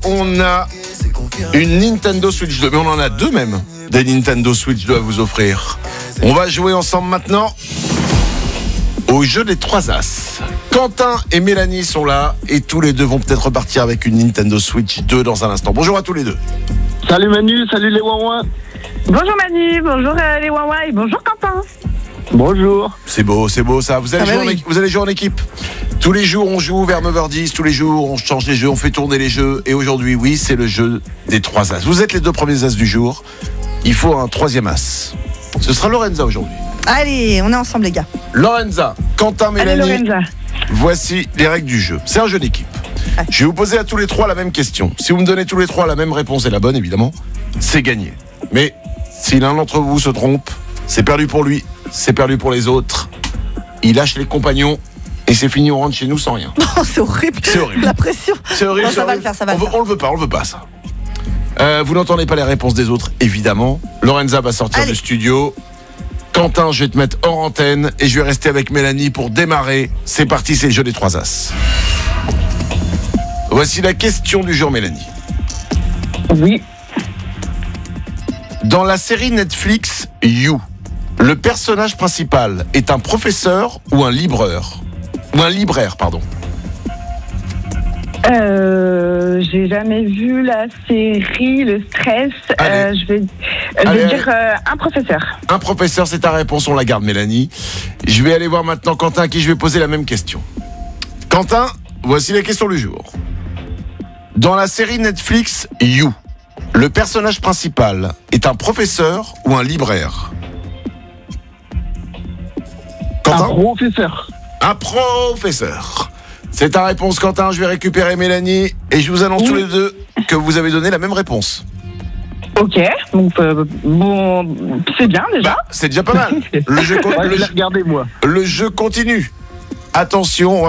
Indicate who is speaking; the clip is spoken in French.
Speaker 1: on a une Nintendo Switch 2, mais on en a deux même, des Nintendo Switch 2 à vous offrir. On va jouer ensemble maintenant au jeu des 3 As. Quentin et Mélanie sont là et tous les deux vont peut-être repartir avec une Nintendo Switch 2 dans un instant. Bonjour à tous les deux.
Speaker 2: Salut Manu, salut les Ouin-Ouin.
Speaker 3: Bonjour Manu, bonjour les Wawa et bonjour Quentin.
Speaker 2: Bonjour.
Speaker 1: C'est beau ça. Vous allez jouer en équipe. Tous les jours, on joue vers 9h10. Tous les jours, on change les jeux, on fait tourner les jeux. Et aujourd'hui, oui, c'est le jeu des 3 As. Vous êtes les 2 premiers As du jour. Il faut un 3e As. Ce sera Lorenza aujourd'hui.
Speaker 4: Allez, on est ensemble les gars.
Speaker 1: Lorenza, Quentin, Mélanie.
Speaker 3: Allez Lorenza.
Speaker 1: Voici les règles du jeu. C'est un jeu d'équipe. Je vais vous poser à tous les 3 la même question. Si vous me donnez tous les 3 la même réponse et la bonne, évidemment, c'est gagné. Mais si l'un d'entre vous se trompe, c'est perdu pour lui, c'est perdu pour les autres. Il lâche les compagnons et c'est fini, on rentre chez nous sans rien.
Speaker 4: Oh, c'est horrible.
Speaker 1: C'est horrible.
Speaker 4: La pression.
Speaker 1: C'est horrible.
Speaker 4: Bon, ça va le faire, ça va le faire.
Speaker 1: On le veut pas ça. Vous n'entendez pas les réponses des autres, évidemment. Lorenza va sortir du studio. Quentin, je vais te mettre hors antenne et je vais rester avec Mélanie pour démarrer. C'est parti, c'est le jeu des 3 As. Voici la question du jour, Mélanie.
Speaker 3: Oui.
Speaker 1: Dans la série Netflix You, le personnage principal est un professeur ou un libraire? Ou un libraire, pardon.
Speaker 3: J'ai jamais vu la série, le stress. Je vais dire un professeur.
Speaker 1: Un professeur, c'est ta réponse, on la garde, Mélanie. Je vais aller voir maintenant Quentin, à qui je vais poser la même question. Quentin, voici la question du jour. Dans la série Netflix You, le personnage principal est un professeur ou un libraire? Quentin?
Speaker 2: Un professeur.
Speaker 1: Un professeur. C'est ta réponse, Quentin. Je vais récupérer Mélanie et je vous annonce tous les deux que vous avez donné la même réponse.
Speaker 3: Ok, donc bon, c'est bien déjà.
Speaker 1: C'est déjà pas mal. Le jeu
Speaker 2: Regardez moi.
Speaker 1: continue. Attention, on va